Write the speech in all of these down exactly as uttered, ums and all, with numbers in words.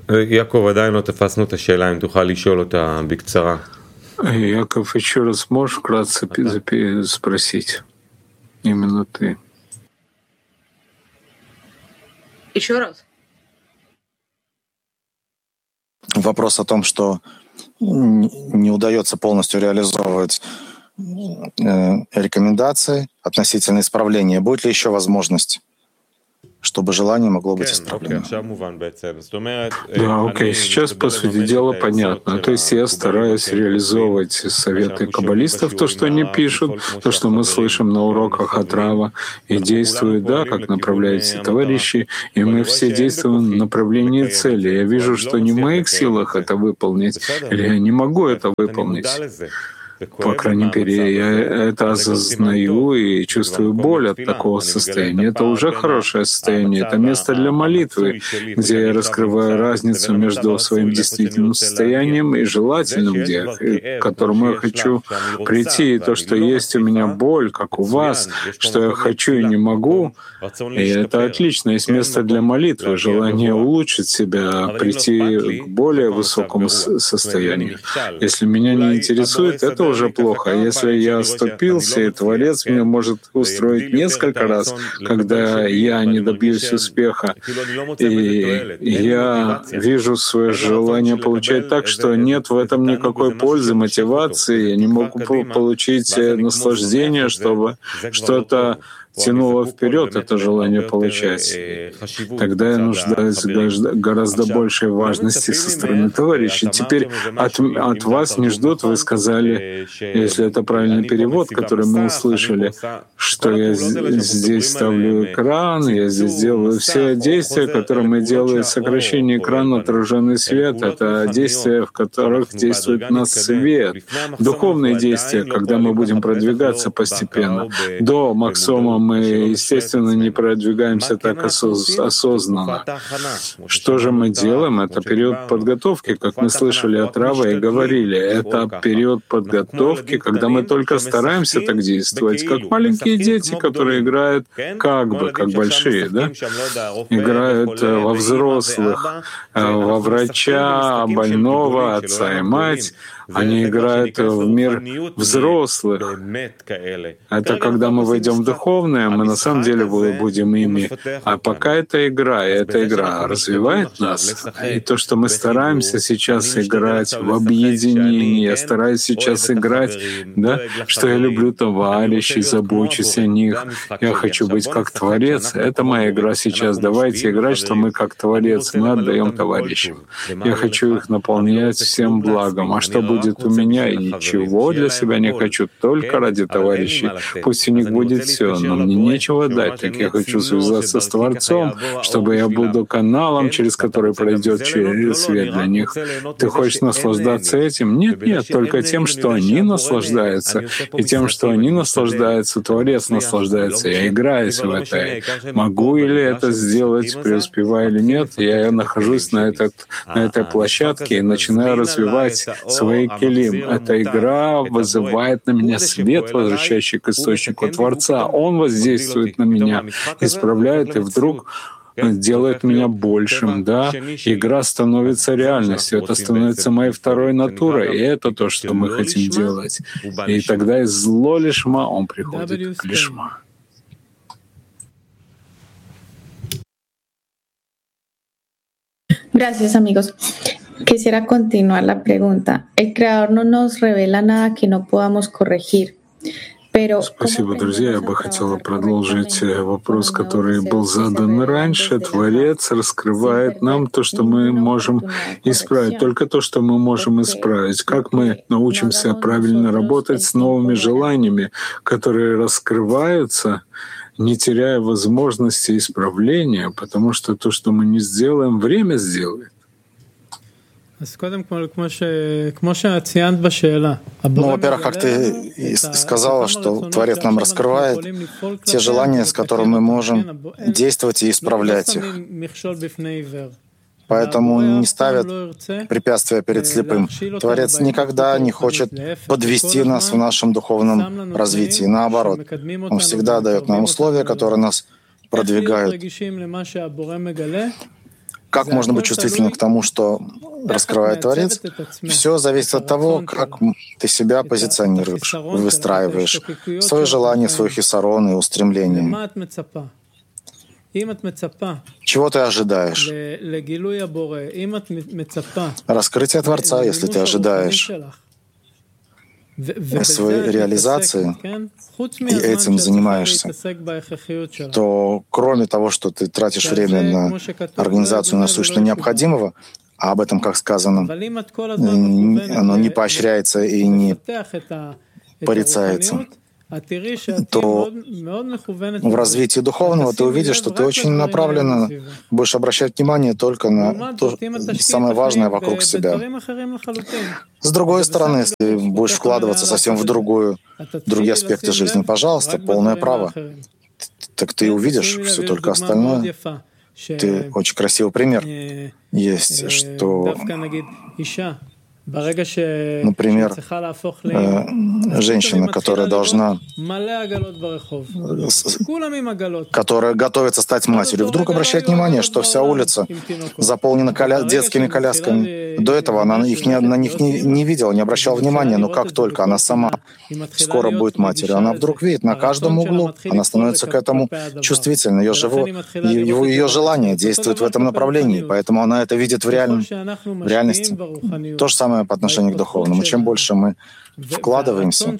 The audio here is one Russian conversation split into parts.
יעקב, עדיין לא תפסנו את השאלה, אם תוכל לשאול אותה בקצרה. Яков, еще раз можешь вкратце запи- спросить? Именно ты. Еще раз. Вопрос о том, что н- не удается полностью реализовывать э, рекомендации относительно исправления. Будет ли еще возможность, чтобы желание могло быть כן, אוקיי, исправлено? עכשיו מובן בעצם. זאת אומרת, Да, אה, окей, אני сейчас, по משתדל сути לממש дела, את העצות понятно. של То есть я המקובלים стараюсь יותר реализовывать מה советы שאנחנו שומעים каббалистов, то, что они בשיעורים пишут, הרב, то, что мы слышим на уроках от Рава, и действуют, да, как направляются товарищи, и мы все действуем в направлении цели. Я вижу, что не в моих силах это выполнить, или я не могу это выполнить. По крайней мере, я это осознаю и чувствую боль от такого состояния. Это уже хорошее состояние. Это место для молитвы, где я раскрываю разницу между своим действительным состоянием и желательным, где, к которому я хочу прийти. И то, что есть у меня боль, как у вас, что я хочу и не могу, и это отлично. Есть место для молитвы, желание улучшить себя, прийти к более высокому состоянию. Если меня не интересует, это уже плохо. Если я оступился, и Творец мне может устроить несколько раз, когда я не добьюсь успеха, и я вижу свое желание получать так, что нет в этом никакой пользы, мотивации, я не могу получить наслаждение, чтобы что-то тянуло вперед это желание получать. Тогда я нуждаюсь в гораздо большей важности со стороны товарищей. Теперь от, от вас не ждут, вы сказали, если это правильный перевод, который мы услышали, что я здесь ставлю экран, я здесь делаю все действия, которые мы делаем, сокращение экрана, отраженный свет, это действия, в которых действует нас свет. Духовные действия, когда мы будем продвигаться постепенно. До максимума мы, естественно, не продвигаемся так осоз- осознанно. Что же мы делаем? Это период подготовки, как мы слышали от Рава и говорили. Это период подготовки, когда мы только стараемся так действовать, как маленькие дети, которые играют как бы, как большие, да? Играют во взрослых, во врача, больного, отца и мать. Они играют в мир взрослых. Это когда мы войдем в духовное, мы на самом деле будем ими. А пока это игра, и эта игра развивает нас. И то, что мы стараемся сейчас играть в объединении, я стараюсь сейчас играть, да, что я люблю товарищей, забочусь о них, я хочу быть как Творец. Это моя игра сейчас. Давайте играть, что мы как Творец, мы отдаем товарищам. Я хочу их наполнять всем благом. А что будет у меня? И ничего для себя не хочу, только ради товарищей. Пусть у них будет все, но мне нечего дать. Так я хочу связаться с Творцом, чтобы я буду каналом, через который пройдет через свет для них. Ты хочешь наслаждаться этим? Нет, нет, только тем, что они наслаждаются. И тем, что они наслаждаются, Творец наслаждается. Я играюсь в это. Могу ли это сделать, преуспеваю или нет? Я нахожусь на, этот, на этой площадке и начинаю развивать свои келим. Эта игра вызывает на меня свет, возвращающий к источнику Творца. Он воздействует на меня, исправляет, и вдруг делает меня большим, да, игра становится реальностью, это становится моей второй натурой, и это то, что мы хотим делать. И тогда из зло лишма он приходит к лишма. Gracias, amigos. Quisiera continuar la pregunta. El Creador no nos revela nada que no podamos corregir. Спасибо, друзья. Я бы хотела продолжить вопрос, который был задан раньше. Творец раскрывает нам то, что мы можем исправить, только то, что мы можем исправить. Как мы научимся правильно работать с новыми желаниями, которые раскрываются, не теряя возможности исправления, потому что то, что мы не сделаем, время сделает. Ну, во-первых, как ты сказала, что Творец нам раскрывает те желания, с которыми мы можем действовать и исправлять их. Поэтому не ставят препятствия перед слепым. Творец никогда не хочет подвести нас в нашем духовном развитии. Наоборот, Он всегда дает нам условия, которые нас продвигают. Как можно быть чувствительным к тому, что раскрывает Творец? Все зависит от того, как ты себя позиционируешь, выстраиваешь свои желания, свои хисарон и устремления. Чего ты ожидаешь? Раскрытие Творца, если ты ожидаешь своей реализации и этим занимаешься, то кроме того, что ты тратишь время на организацию насущно необходимого, а об этом, как сказано, оно не поощряется и не порицается, то в развитии духовного ты увидишь, что ты очень направленно будешь обращать внимание только на то самое важное вокруг себя. С другой стороны, если будешь вкладываться совсем в другую, другие аспекты жизни, пожалуйста, полное право. Так ты увидишь все только остальное. Ты очень красивый пример. Есть, что, например, женщина, которая должна, которая готовится стать матерью, вдруг обращает внимание, что вся улица заполнена коля... детскими колясками. До этого она их не, на них не, не видела, не обращала внимания, но как только она сама скоро будет матерью, она вдруг видит на каждом углу, она становится к этому чувствительной, ее, живо... ее, ее желание действует в этом направлении, поэтому она это видит в, реаль... в реальности. То же самое по отношению к духовному. Чем больше мы вкладываемся,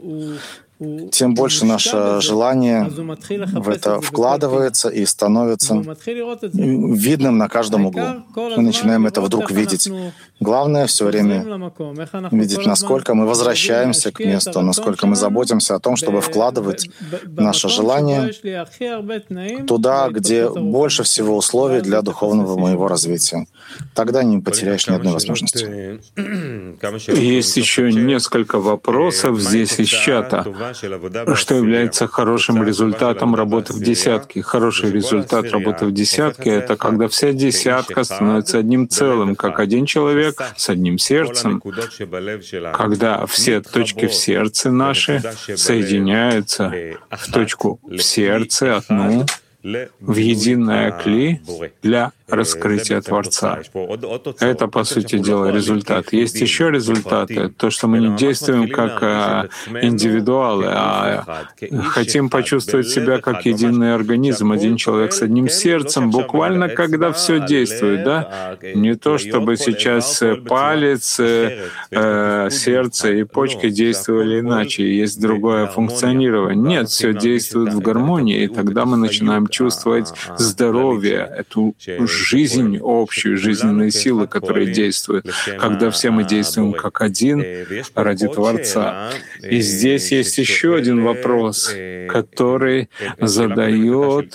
тем больше наше желание в это вкладывается и становится видным на каждом углу. Мы начинаем это вдруг видеть. Главное все время видеть, насколько мы возвращаемся к месту, насколько мы заботимся о том, чтобы вкладывать наше желание туда, где больше всего условий для духовного моего развития. Тогда не потеряешь ни одной возможности. Есть еще несколько вопросов здесь из чата. Что является хорошим результатом работы в десятке? Хороший результат работы в десятке — это когда вся десятка становится одним целым, как один человек с одним сердцем, когда все точки в сердце наши соединяются в точку в сердце одну, в единое кли для раскрытия Творца. Это, по сути дела, результат. Есть еще результаты. То, что мы не действуем как индивидуалы, а хотим почувствовать себя как единый организм, один человек с одним сердцем, буквально когда все действует, да? Не то, чтобы сейчас палец, э, сердце и почки действовали иначе, есть другое функционирование. Нет, все действует в гармонии, и тогда мы начинаем чувствовать здоровье, эту жизнь общую, жизненные силы, которые действуют, когда все мы действуем как один ради Творца. И здесь есть еще один вопрос, который задает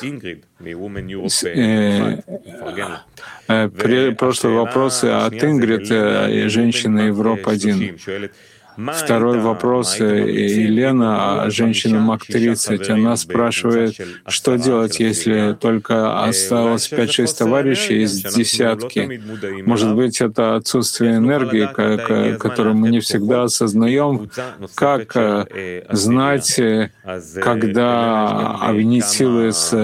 э, прошлые вопросы от Ингрид, женщины Европа один. Второй вопрос. Елена, женщина Мак тридцать, она спрашивает, что делать, если только осталось пять-шесть товарищей из десятки. Может быть, это отсутствие энергии, которую мы не всегда осознаем. Как знать, когда объединить силы с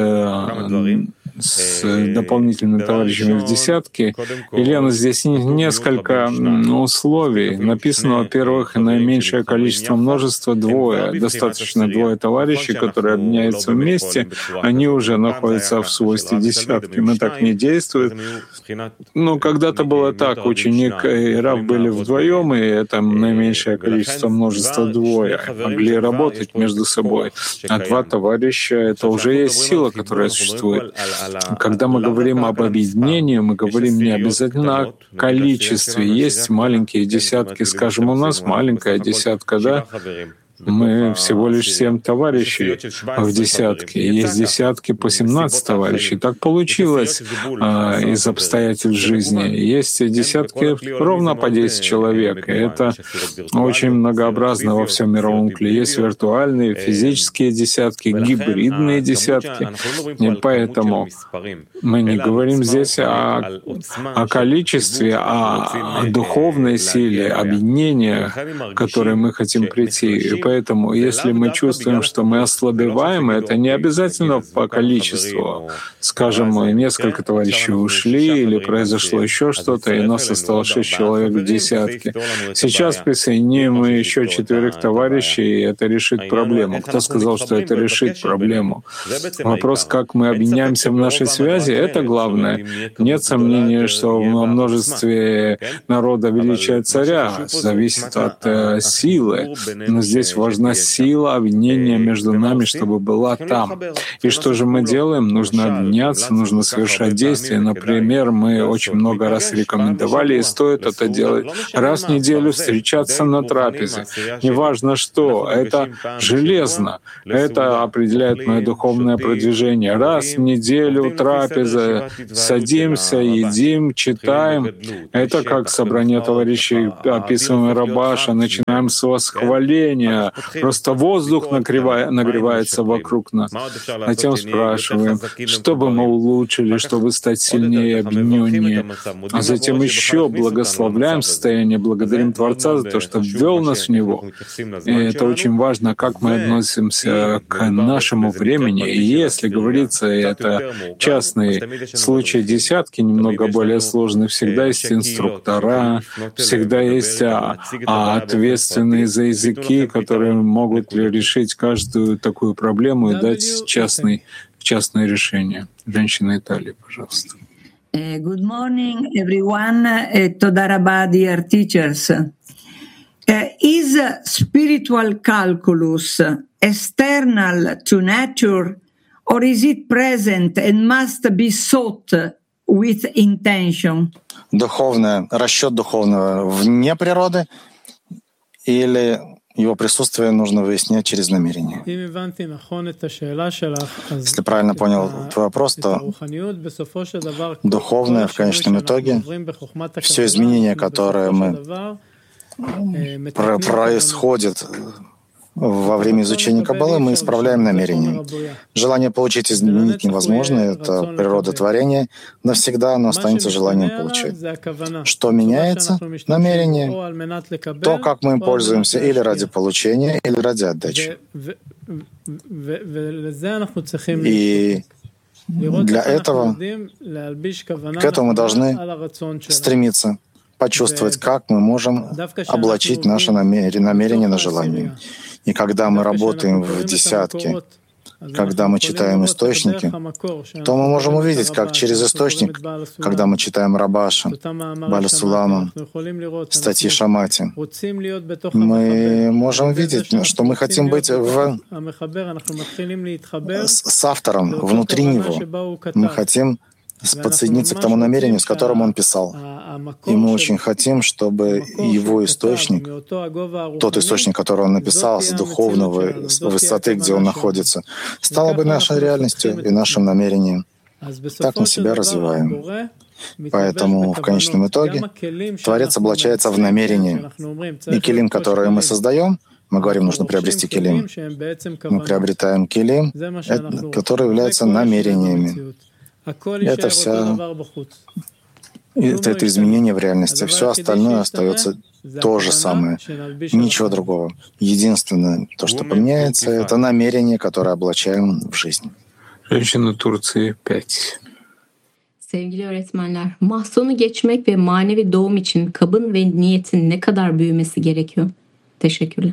с дополнительными товарищами в десятке. Елена, здесь несколько условий. Написано, во-первых, наименьшее количество множества — двое. Достаточно двое товарищей, которые объединяются вместе, они уже находятся в свойстве десятки. Мы так не действуем. Но когда-то было так. Ученик и Рав были вдвоем, и это наименьшее количество множества — двое. Могли работать между собой. А два товарища — это уже есть сила, которая существует. Когда мы говорим об объединении, мы говорим не обязательно о количестве. Есть маленькие десятки, скажем, у нас маленькая десятка, да? Мы всего лишь семь товарищей в десятке. Есть десятки по семнадцать товарищей. Так получилось а, из обстоятельств жизни. Есть десятки ровно по десять человек. И это очень многообразно во всем мировом кле. Есть виртуальные, физические десятки, гибридные десятки. И поэтому мы не говорим здесь о, о количестве, а о духовной силе, объединения, к которой мы хотим прийти. И поэтому, если мы чувствуем, что мы ослабеваем, это не обязательно по количеству. Скажем, несколько товарищей ушли, или произошло еще что-то, и нас осталось шесть человек в десятке. Сейчас присоединим еще четверых товарищей, и это решит проблему. Кто сказал, что это решит проблему? Вопрос, как мы объединяемся в нашей связи, это главное. Нет сомнения, что во множестве народа величия царя зависит от э, силы. Но здесь важна сила объединения между нами, чтобы была там. И что же мы делаем? Нужно объединяться, нужно совершать действия. Например, мы очень много раз рекомендовали, и стоит это делать. Раз в неделю встречаться на трапезе. Неважно что, это железно. Это определяет мое духовное продвижение. Раз в неделю трапеза, садимся, едим, читаем. Это как собрание товарищей, описываемое Рабаша. Начинаем с восхваления. Просто воздух нагревается вокруг нас. Затем спрашиваем, что бы мы улучшили, чтобы стать сильнее и объединеннее. А затем еще благословляем состояние, благодарим Творца за то, что ввел нас в него. И это очень важно, как мы относимся к нашему времени. И если говорится, это частный случай десятки, немного более сложный, всегда есть инструктора, всегда есть а, а ответственные за языки, которые могут решить каждую такую проблему и дать частный, частное решение. Женщина Италии, пожалуйста. Uh, good morning, everyone. Uh, Toda Rabah, dear teachers. Uh, is spiritual calculus external to nature, or is it present and must be sought with intention? Духовное, расчет духовного вне природы или его присутствие нужно выяснять через намерение? Если правильно понял твой вопрос, то духовное в конечном итоге, все изменения, которые мы про- происходят во время изучения Каббалы, мы исправляем намерение. Желание получить изменить невозможно, это природа творения. Навсегда оно останется желанием получать. Что меняется? Намерение. То, как мы им пользуемся, или ради получения, или ради отдачи. И для этого, к этому мы должны стремиться, почувствовать, как мы можем облачить наше намерение на желание. И когда мы работаем в десятке, когда мы читаем источники, то мы можем увидеть, как через источник, когда мы читаем Рабаша, Баля Сулама, статьи Шамати, мы можем видеть, что мы хотим быть в... с автором, внутри него. Мы хотим подсоединиться к тому намерению, с которым он писал. И мы очень хотим, чтобы его источник, тот источник, который он написал, с духовного высоты, где он находится, стал бы нашей реальностью и нашим намерением. Так мы себя развиваем. Поэтому в конечном итоге Творец облачается в намерение. И келим, которые мы создаем, мы говорим, нужно приобрести келим. Мы приобретаем келим, которые являются намерениями. Это вся, это, это изменение в реальности. Все остальное остается то же самое. Ничего другого. Единственное, то, что поменяется, это намерение, которое облачаем в жизнь. Женщина Турции, пять. Sevgili öğretmenler, mahzunu geçmek ve manevi doğum için kabın ve niyetin ne kadar büyümesi gerekiyor? Teşekkürler.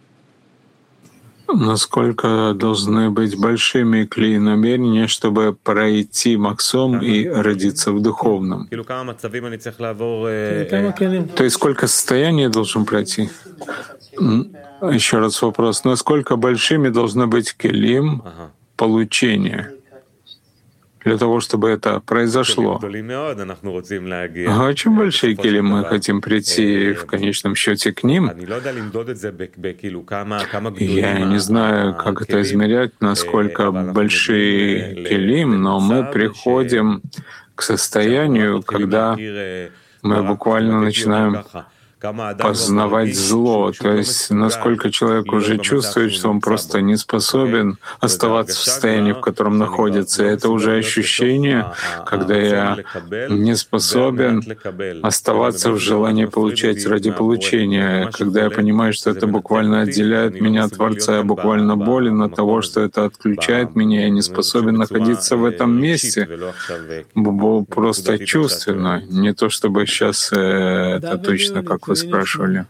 Насколько должны быть большими клей намерения, чтобы пройти Максом и родиться в духовном? То есть сколько состояний я должен пройти? Еще раз вопрос. Насколько большими должны быть келим получения для того, чтобы это произошло? А очень большие келим мы хотим прийти в конечном счете к ним. Я не знаю, как это измерять, насколько большие келим, но мы приходим к состоянию, когда мы буквально начинаем познавать зло, то есть насколько человек уже чувствует, что он просто не способен оставаться в состоянии, в котором находится. И это уже ощущение, когда я не способен оставаться в желании получать ради получения, когда я понимаю, что это буквально отделяет меня от Творца, я буквально болен от того, что это отключает меня, я не способен находиться в этом месте, просто чувственно, не то чтобы сейчас это точно, как вы спрашивали.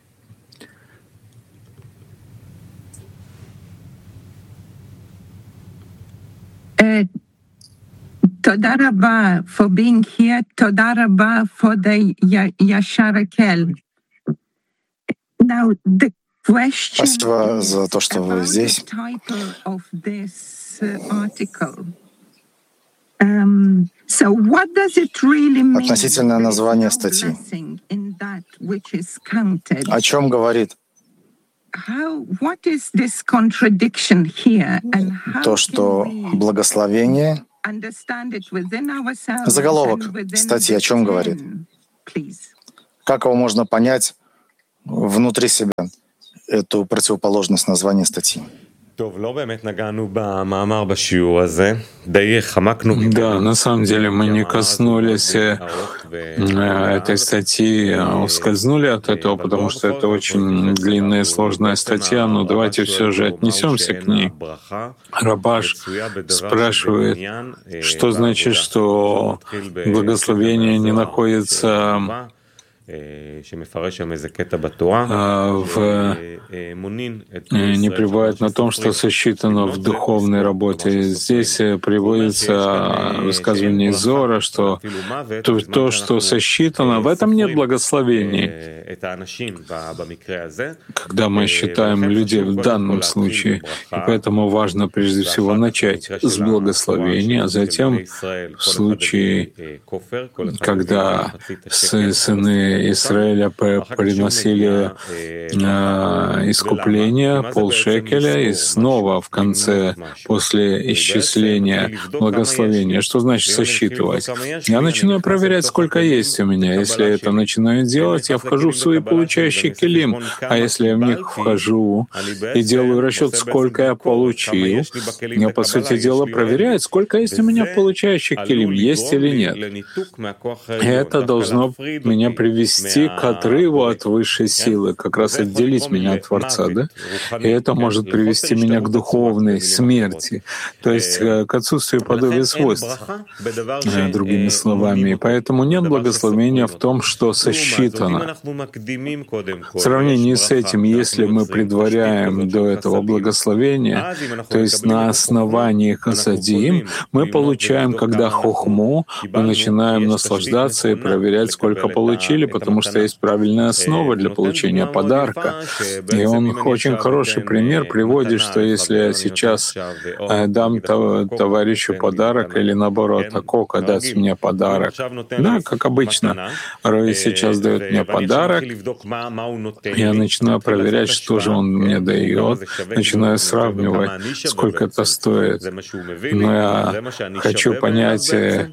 Toda rabba for being here. Toda rabba for the Yashar Hakel. Now the question Спасибо за то, что вы здесь. Um, so what does it really mean? Относительно названия статьи. О чем говорит? How, what is this contradiction here, and how То, что благословение. Заголовок статьи о чем говорит? Как его можно понять внутри себя, эту противоположность названия статьи? Да, на самом деле мы не коснулись этой статьи, ускользнули от этого, потому что это очень длинная и сложная статья, но давайте все же отнесемся к ней. Рабаш спрашивает, что значит, что благословение не находится в, не пребывает на том, что сосчитано в духовной работе. Здесь приводится высказывание Зора, что то, то, что сосчитано, в этом нет благословений. Когда мы считаем людей в данном случае, и поэтому важно прежде всего начать с благословения, а затем в случае, когда сыны Израиля приносили э, искупление, полшекеля, и снова в конце, после исчисления благословения. Что значит сосчитывать? Я начинаю проверять, сколько есть у меня. Если я это начинаю делать, я вхожу в свои получающие келим. А если я в них вхожу и делаю расчет, сколько я получил, я, по сути дела, проверяю, сколько есть у меня получающих келим, есть или нет. И это должно меня привести к отрыву от высшей силы, как раз отделить меня от Творца, да? И это может привести меня к духовной смерти, то есть к отсутствию подобия свойств, другими словами. И поэтому нет благословения в том, что сосчитано. В сравнении с этим, если мы предваряем до этого благословения, то есть на основании хасадим, мы получаем, когда хохму, мы начинаем наслаждаться и проверять, сколько получили, потому что есть правильная основа для получения подарка. И он очень хороший пример приводит, что если я сейчас дам товарищу подарок или наоборот, а Кока даст мне подарок, да, как обычно, Рой сейчас дает мне подарок, я начинаю проверять, что же он мне дает, начинаю сравнивать, сколько это стоит. Но я хочу понять,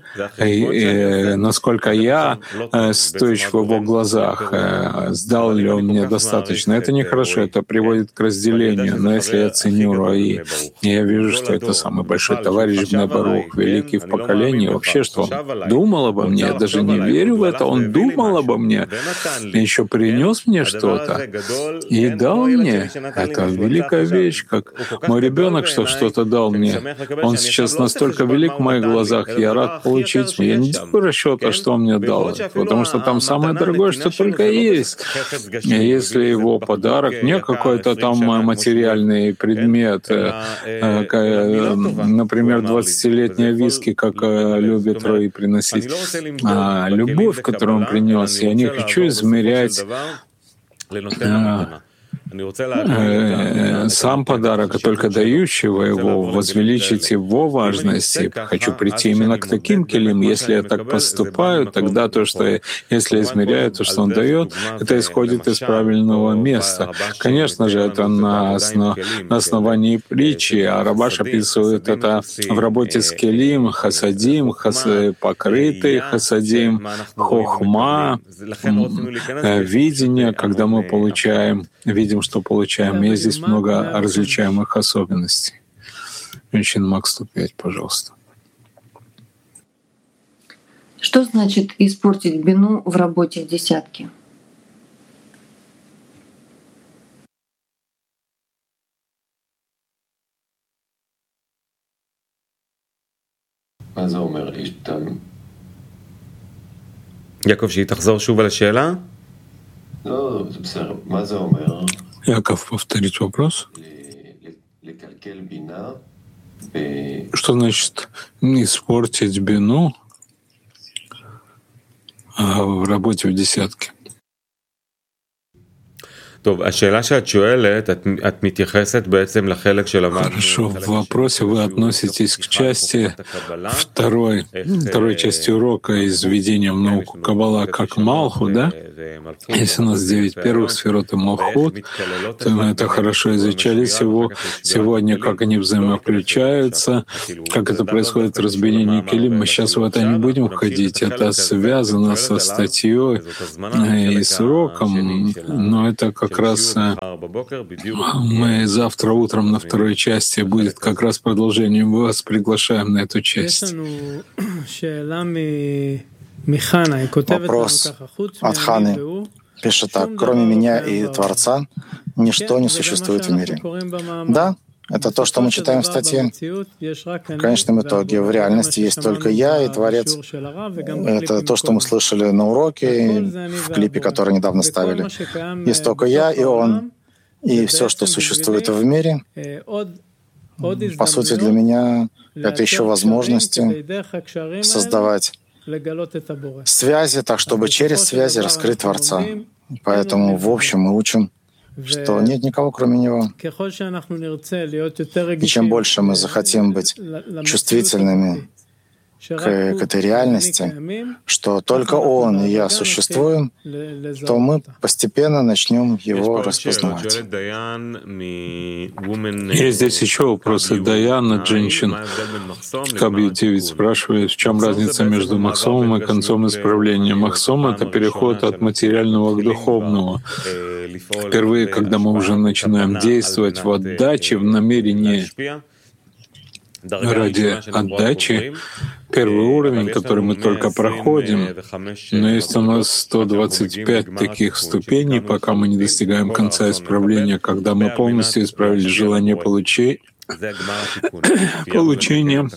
насколько я стоящий в его глазах, сдал ли он мне достаточно. Это нехорошо, это приводит к разделению. Но если я ценю Рои, и я вижу, что это самый большой товарищ Бней Барух, великий в поколении, вообще, что он думал обо мне, я даже не верю в это, он думал обо мне, еще принес мне что-то и дал мне. Это великая вещь, как мой ребенок, что что-то дал мне. Он сейчас настолько велик в моих глазах, я рад получить. Я не делаю расчета, что он мне дал, потому что там самое дорогое, что только есть. Если его подарок не какой-то там материальный предмет, например, двадцатилетние виски, как любит Рой приносить, а любовь, которую он принес, я не хочу измерять э, сам подарок, а только дающего его, возвеличить его важности. Хочу прийти именно к таким келим. Если я так поступаю, тогда то, что я, если измеряю то, что он дает, это исходит из правильного места. Конечно же, это на, основ, на основании притчи, а Рабаш описывает это в работе с келим, хасадим, хас, покрытый хасадим, хохма, видение, когда мы получаем, видим, что получаем. Есть здесь много различаемых особенностей. Женщина Макс сто пять, пожалуйста. Что значит испортить бину в работе в десятке? יעקב, שהיא תחזור שוב על השאלה? לא, זה בסדר. מה זה אומר? Яков, повторить вопрос. Что значит не испортить бину в работе в десятке? טוב, השאלה שאת שואלת, את, את מתייחסת בעצם לחלק של המערכת. Хорошо, в вопросе вы относитесь к части второй, второй части урока из введения в науку Каббала как Малху, да? Если у нас девять первых сферот и Малхут, то мы это хорошо изучали сегодня, как они взаимовключаются, как это происходит в разбиении келим. Мы сейчас в это не будем входить, это связано со статьей и с уроком, но это как Как раз мы завтра утром на второй части будет как раз продолжение. Мы вас приглашаем на эту часть. Вопрос от Ханы пишет так: кроме меня и Творца, ничто не существует в мире. Да, это то, что мы читаем в статье. В конечном итоге в реальности есть только я и Творец. Это то, что мы слышали на уроке, в клипе, который недавно ставили. Есть только я и Он. И все, что существует в мире, по сути, для меня это еще возможности создавать связи, так чтобы через связи раскрыть Творца. Поэтому, в общем, мы учим, что нет никого, кроме Него. И чем больше мы захотим быть чувствительными к, к этой реальности, что только Он и Я существуем, то мы постепенно начнем Его распознавать. Есть здесь еще вопросы Даян от женщин. Кабьютивит спрашивает, в чем разница между махсомом и концом исправления. Махсом — это переход от материального к духовному. Впервые, когда мы уже начинаем действовать в отдаче, в намерении ради отдачи, первый уровень, который мы только проходим, но есть у нас сто двадцать пять таких ступеней, пока мы не достигаем конца исправления, когда мы полностью исправили желание получить, получение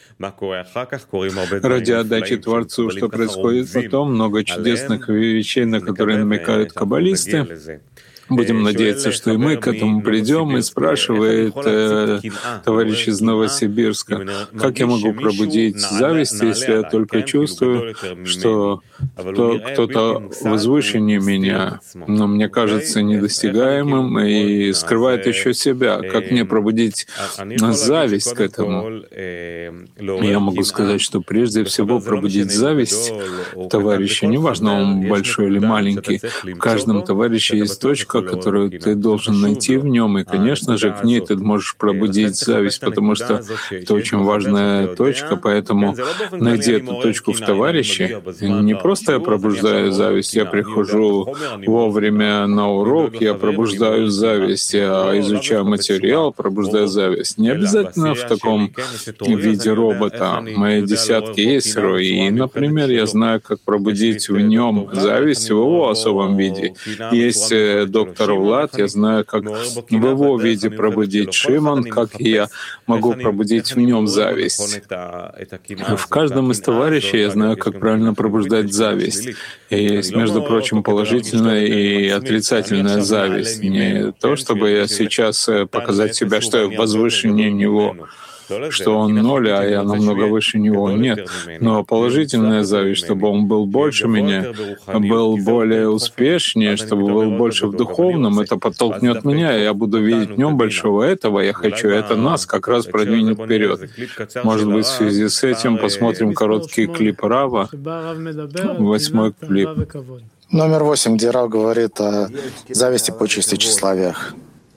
ради отдачи Творцу. Что происходит потом? Много чудесных вещей, на которые намекают каббалисты. Будем надеяться, что и мы к этому придем. И спрашивает э, товарищ из Новосибирска, как я могу пробудить зависть, если я только чувствую, что кто, кто-то возвышеннее меня, но мне кажется недостигаемым и скрывает еще себя. Как мне пробудить зависть к этому? Я могу сказать, что прежде всего пробудить зависть товарища, неважно, он большой или маленький, в каждом товарище есть точка, которую ты должен найти в нем, и, конечно же, к ней ты можешь пробудить зависть, потому что это очень важная точка, поэтому найди эту точку в товарище. Не просто я пробуждаю зависть, я прихожу вовремя на урок, я пробуждаю зависть, я изучаю материал, пробуждаю зависть. Не обязательно в таком виде робота. Мои десятки есть рои, и, например, я знаю, как пробудить в нем зависть в его особом виде. Есть доктор Влад, я знаю, как в его виде пробудить Шимон, как я могу пробудить в нем зависть. В каждом из товарищей я знаю, как правильно пробуждать зависть. И есть, между прочим, положительная и отрицательная зависть. Не то, чтобы я сейчас показать себя, что я возвышеннее него. что он ноль, а я намного выше него. Нет. Но положительная зависть, чтобы он был больше меня, был более успешнее, чтобы был больше в духовном, это подтолкнет меня, и я буду видеть в нем большого. Этого я хочу. Это нас как раз продвинет вперед. Может быть, в связи с этим посмотрим короткий клип Рава, восьмой клип. Номер восемь, где Рав говорит о зависти, почести, тщеславиях.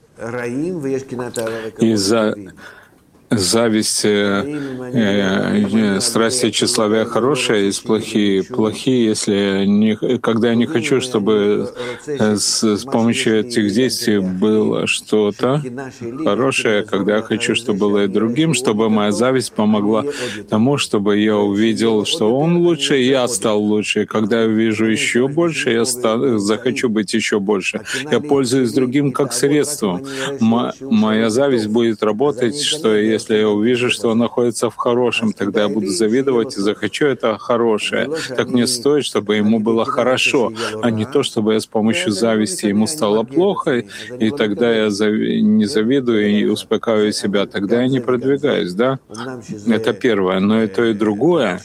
Из-за зависть, э, э, страсти, тщеславия хорошие, есть плохие. Плохие, если не, когда я не хочу, чтобы с, с помощью этих действий было что-то хорошее, когда я хочу, чтобы было и другим, чтобы моя зависть помогла тому, чтобы я увидел, что он лучше, и я стал лучше. И когда я увижу еще больше, я ста- захочу быть еще больше. Я пользуюсь другим как средством. М- моя зависть будет работать, что если я увижу, что он находится в хорошем, тогда я буду завидовать и захочу это хорошее. Так мне стоит, чтобы ему было хорошо, а не то, чтобы я с помощью зависти ему стало плохо, и тогда я зави- не завидую и успокаиваю себя. Тогда я не продвигаюсь, да? Это первое. Но и то, и другое,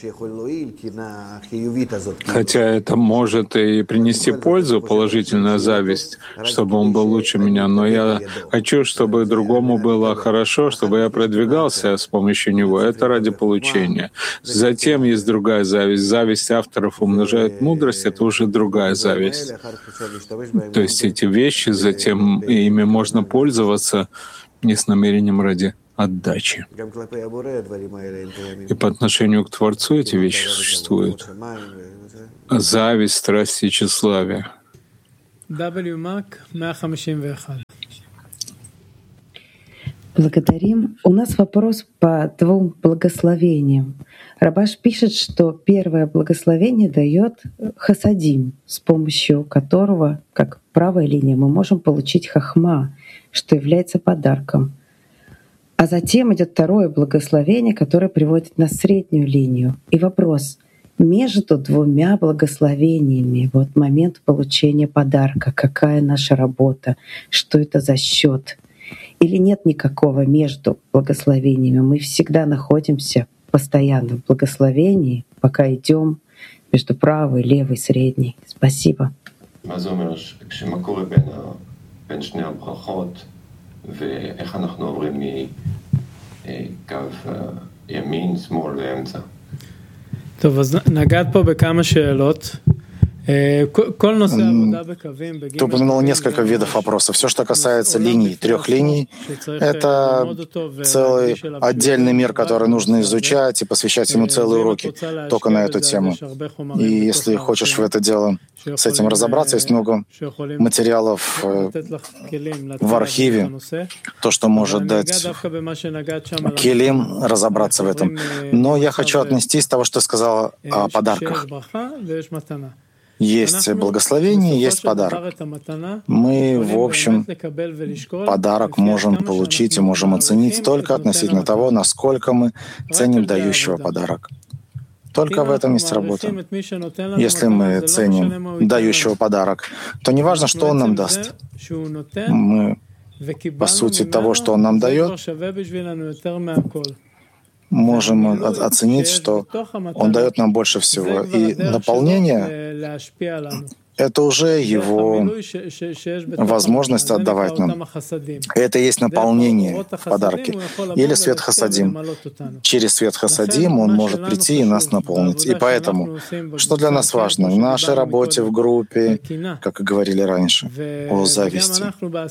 хотя это может и принести пользу, положительная зависть, чтобы он был лучше меня, но я хочу, чтобы другому было хорошо, чтобы я продвигался с помощью него. Это ради получения. Затем есть другая зависть. Зависть авторов умножает мудрость — это уже другая зависть. То есть эти вещи, затем ими можно пользоваться не с намерением ради отдачи. И по отношению к Творцу эти вещи существуют. Зависть, страсть и тщеславие. Благодарим. У нас вопрос по двум благословениям. Рабаш пишет, что первое благословение дает хасадим, с помощью которого, как правая линия, мы можем получить хахма, что является подарком. А затем идет второе благословение, которое приводит на среднюю линию. И вопрос: между двумя благословениями, вот момент получения подарка, какая наша работа, что это за счет? Или нет никакого между благословениями? Мы всегда находимся постоянно в благословении, пока идем между правой, левой, средней. Спасибо. טוב, אז נגעת פה בכמה שאלות. Ты упомянул несколько видов вопросов. Все, что касается линий, трех линий, это целый отдельный мир, который нужно изучать и посвящать ему целые уроки только на эту тему. И если хочешь в это дело с этим разобраться, есть много материалов в архиве, то, что может дать келим разобраться в этом. Но я хочу отнестись к тому, что ты сказала о подарках. Есть благословение, есть подарок. Мы, в общем, подарок можем получить и можем оценить только относительно того, насколько мы ценим дающего подарок. Только в этом есть работа. Если мы ценим дающего подарок, то не важно, что он нам даст. Мы, по сути, того, что он нам дает, можем оценить, что он дает нам больше всего. И наполнение — это уже его возможность отдавать нам. Это и есть наполнение в подарке. Или свет хасадим. Через свет хасадим он может прийти и нас наполнить. И поэтому, что для нас важно? В нашей работе, в группе, как и говорили раньше, о зависти.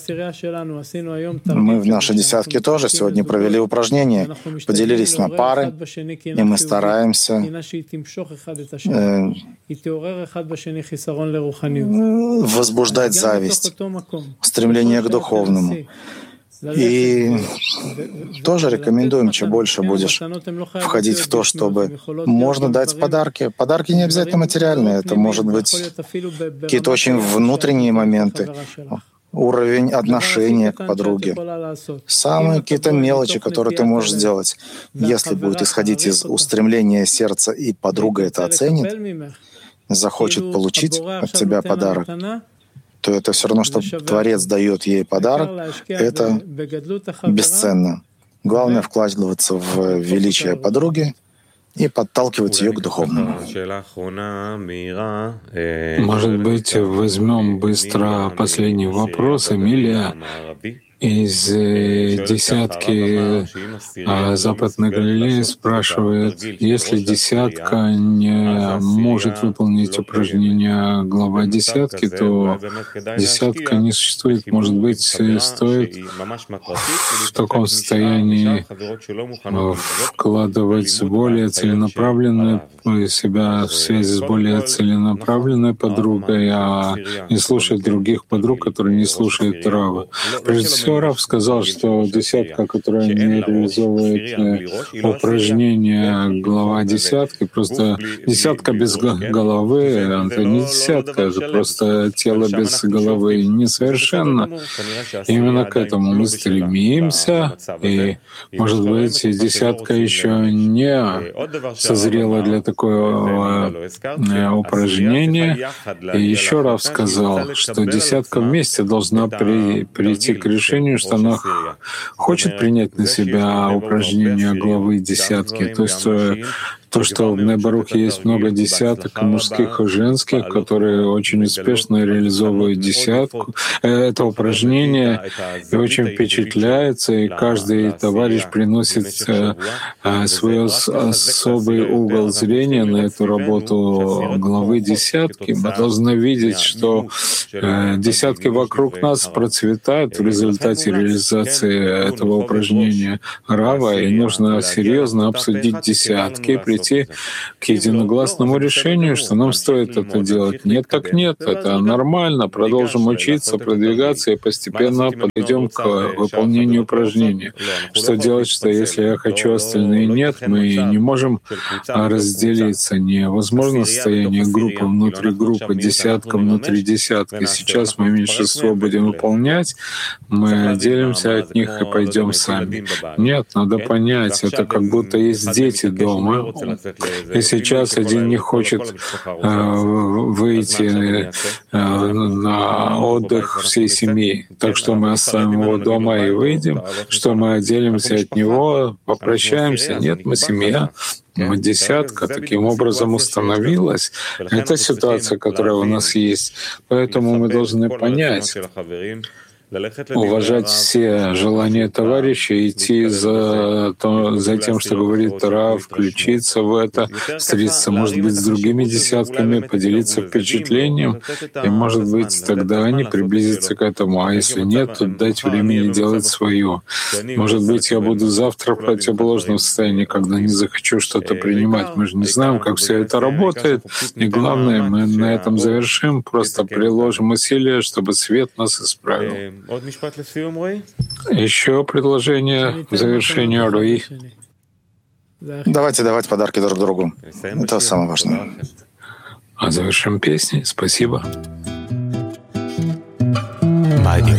Мы в нашей десятке тоже сегодня провели упражнения, поделились на пары, и мы стараемся э, возбуждать зависть, стремление к духовному. И тоже рекомендуем, чем больше будешь входить в то, чтобы можно дать подарки. Подарки не обязательно материальные, это может быть какие-то очень внутренние моменты, уровень отношения к подруге, самые какие-то мелочи, которые ты можешь сделать. Если будет исходить из устремления сердца, и подруга это оценит, захочет получить от тебя подарок, то это все равно, что Творец дает ей подарок, это бесценно. Главное вкладываться в величие подруги и подталкивать ее к духовному. Может быть, возьмем быстро последний вопрос. Эмилия из десятки Западной Галилеи спрашивает, если десятка не может выполнить упражнение глава десятки, то десятка не существует. Может быть, стоит в таком состоянии вкладывать более целенаправленную себя в связи с более целенаправленной подругой, а не слушать других подруг, которые не слушают Рава. Прежде всего, Рав сказал, что десятка, которая не реализовывает упражнение глава десятки, просто десятка без головы, это не десятка, это просто тело без головы несовершенно. Именно к этому мы стремимся, и, может быть, десятка еще не созрела для такого упражнения. И еще Рав сказал, что десятка вместе должна при, прийти к решению, что она хочет принять на себя упражнение главы десятки. То есть то, что в Бней-Барухе есть много десяток, и мужских, и женских, которые очень успешно реализовывают десятку. Это упражнение и очень впечатляется, и каждый товарищ приносит свой особый угол зрения на эту работу главы десятки. Мы должны видеть, что десятки вокруг нас процветают в результате реализации этого упражнения Рава, и нужно серьезно обсудить десятки, прийти к единогласному решению, что нам стоит это делать. Нет, так нет, это нормально. Продолжим учиться, продвигаться и постепенно подойдем к выполнению упражнения. Что делать, что если я хочу, остальные нет, мы не можем разделиться. Невозможно состояние группы внутри группы, десятка внутри десятки. Сейчас мы меньшинство будем выполнять, мы делимся от них и пойдем сами. Нет, надо понять, это как будто есть дети дома, и сейчас один не хочет э, выйти э, на отдых всей семьи. Так что мы оставим его дома и выйдем, что мы отделимся от него, попрощаемся. Нет, мы семья, мы десятка. Таким образом установилась. Это ситуация, которая у нас есть. Поэтому мы должны понять, уважать все желания товарища, идти за, то, за тем, что говорит Рав, включиться в это, встретиться, может быть, с другими десятками, поделиться впечатлением, и, может быть, тогда они приблизятся к этому. А если нет, то дать времени делать свое. Может быть, я буду завтра в противоположном состоянии, когда не захочу что-то принимать. Мы же не знаем, как все это работает. И главное, мы на этом завершим, просто приложим усилия, чтобы свет нас исправил. Еще предложение в завершение, Руи. Давайте давать подарки друг другу. Это самое важное. А завершим песней. Спасибо.